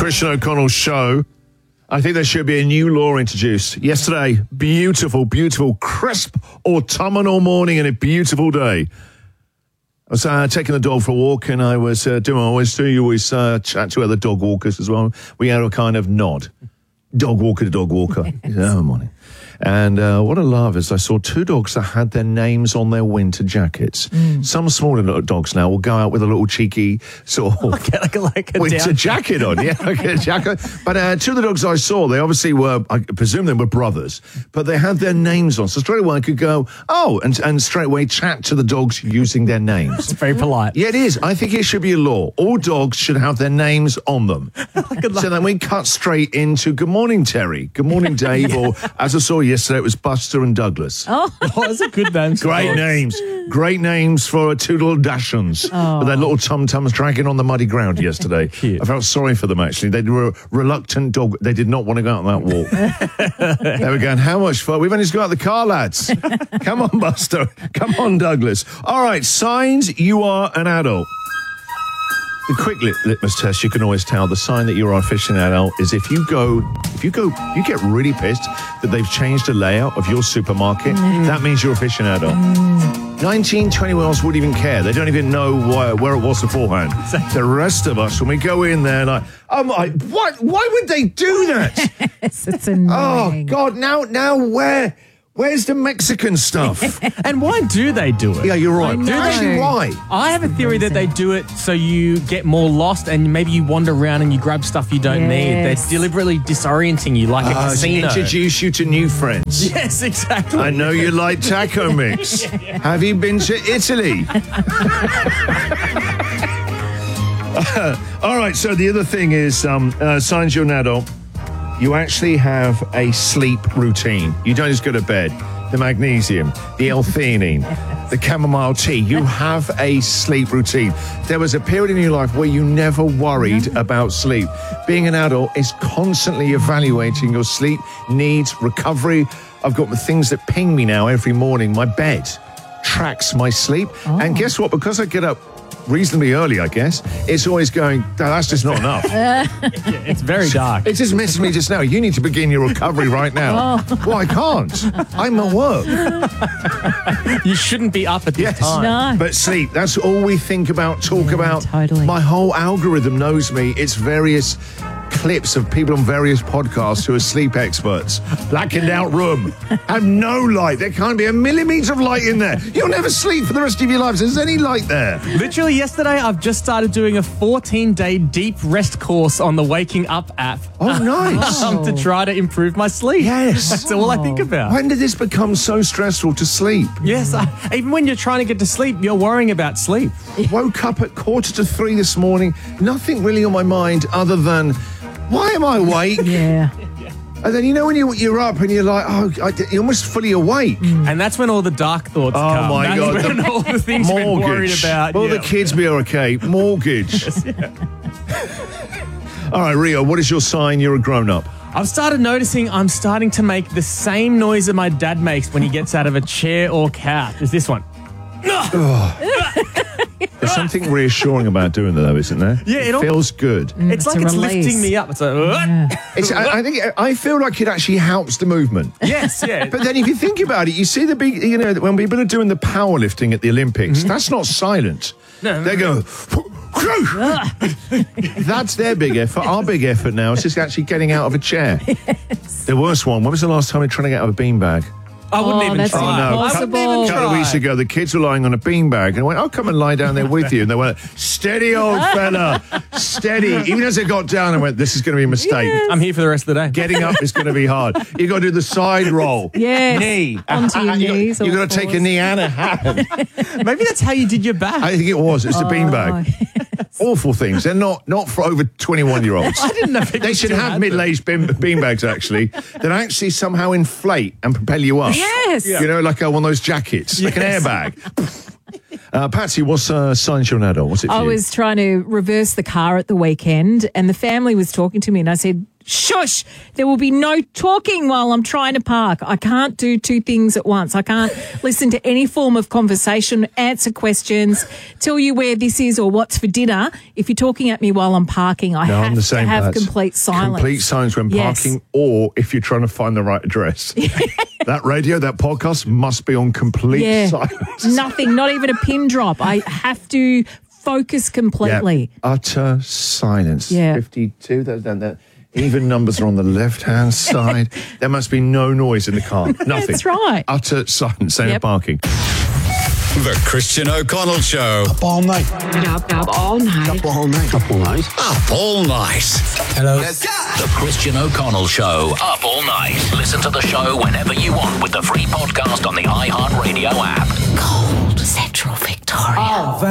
Christian O'Connell show. I think there should be a new law introduced. Yesterday, beautiful, beautiful, crisp autumnal morning and a beautiful day. I was taking the dog for a walk, and I was doing what I always do. You always chat to other dog walkers as well. We had a kind of nod. Dog walker to dog walker. Oh, morning. And what I love is I saw two dogs that had their names on their winter jackets. Some smaller dogs now will go out with a little cheeky sort of like a winter jacket on. Yeah, like a jacket. But two of the dogs I saw, they obviously were, I presume they were brothers, but they had their names on. So straight away I could go, and straight away chat to the dogs using their names. It's very polite. Yeah, it is. I think it should be a law. All dogs should have their names on them. So then we cut straight into good morning, Terry. Good morning, Dave. Or as I saw yesterday, it was Buster and Douglas. Oh, that's a good name. Great names. Great names for two little Dachshunds. With their little tum-tums dragging on the muddy ground yesterday. I felt sorry for them, actually. They were a reluctant dog. They did not want to go out on that walk. They were going, how much fun? We've only just got out the car, lads. Come on, Buster. Come on, Douglas. All right, signs you are an adult. The quick litmus test, you can always tell the sign that you're officially an adult is if you get really pissed that they've changed the layout of your supermarket, that means you're officially an adult. 19, 20-year-olds wouldn't even care. They don't even know where it was beforehand. The rest of us, when we go in there, like, oh my, what? Why would they do that? It's annoying. Oh, God, now where's the Mexican stuff? And why do they do it? Yeah, you're right. I know. Actually, why? I have a theory that they do it so you get more lost and maybe you wander around and you grab stuff you don't need. They're deliberately disorienting you like a casino. To introduce you to new friends. Yes, exactly. I know you like taco mix. Have you been to Italy? All right, so the other thing is, signs you're an adult. You actually have a sleep routine. You don't just go to bed. The magnesium, the L-theanine, the chamomile tea. You have a sleep routine. There was a period in your life where you never worried about sleep. Being an adult is constantly evaluating your sleep needs, recovery. I've got the things that ping me now every morning. My bed tracks my sleep. And guess what? Because I get up reasonably early, I guess, it's always going, that's just not enough. It's very dark. It just misses me just now. You need to begin your recovery right now. Well, I can't. I'm at work. You shouldn't be up at this time. No. But sleep, that's all we think about, talk about. Totally. My whole algorithm knows me. It's various clips of people on various podcasts who are sleep experts. Blackened out room. Have no light. There can't be a millimetre of light in there. You'll never sleep for the rest of your lives. There's any light there. Literally yesterday, I've just started doing a 14-day deep rest course on the Waking Up app. Oh, nice. To try to improve my sleep. Yes. That's all I think about. When did this become so stressful to sleep? Yes, even when you're trying to get to sleep, you're worrying about sleep. Woke up at 2:45 this morning. Nothing really on my mind other than, why am I awake? Yeah. And then, you know, when you're up and you're like, you're almost fully awake. And that's when all the dark thoughts come. Oh, my That's God. when all the things you've been worried about. Will the kids be okay? Mortgage. All right, Rio, what is your sign you're a grown-up? I've started noticing I'm starting to make the same noise that my dad makes when he gets out of a chair or couch. Is this one. There's something reassuring about doing that, though, isn't there? Yeah, it feels good. It's like a it's release. lifting me up. It's like, I feel like it actually helps the movement. yes, yeah. But then if you think about it, you see the big, you know, when people are doing the powerlifting at the Olympics, that's not silent. No. They go, that's their big effort. Our big effort now is just actually getting out of a chair. Yes. The worst one, when was the last time they were trying to get out of a beanbag? I wouldn't even that's try. Oh, no. I wouldn't even A couple of try. weeks ago, the kids were lying on a beanbag and I went, come and lie down there with you. And they went, steady, old fella, steady. Even as they got down, I went, this is going to be a mistake. Yes. I'm here for the rest of the day. Getting up is going to be hard. You got to do the side roll. Yes. Knee. Onto your knees. You got to take a knee and a hand. Maybe that's how you did your back. I think it was. It's a beanbag. Awful things. They're not for over 21-year-olds. I didn't know They should have middle-aged beanbags, actually, that actually somehow inflate and propel you up. Yes. You know, like one of those jackets, like an airbag. Patsy, what's signs you're an adult? What's it for I you? was trying to reverse the car at the weekend and the family was talking to me and I said, Shush. There will be no talking while I'm trying to park. I can't do two things at once. I can't listen to any form of conversation, answer questions, tell you where this is or what's for dinner. If you're talking at me while I'm parking, I have to have complete silence. Complete silence when parking, or if you're trying to find the right address. That radio, that podcast must be on complete silence. Nothing, not even a pin drop. I have to focus completely. Utter silence. 52, that. Even numbers are on the left-hand side. There must be no noise in the car. Nothing. That's right. Utter silence. Same parking. The Christian O'Connell Show. Up all night. Up all night. Up all night. Up all night. Up all night. Hello. Let's go. The Christian O'Connell Show. Up all night. Listen to the show whenever you want with the free podcast on the iHeartRadio app. Cold Central Victoria.